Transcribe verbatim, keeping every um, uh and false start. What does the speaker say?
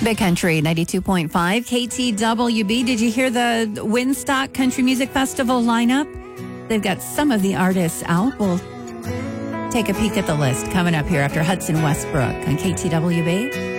Big Country ninety-two point five K T W B. Did you hear the Winstock Country Music Festival lineup? They've got some of the artists out. We'll take a peek at the list coming up here after Hudson Westbrook on K T W B.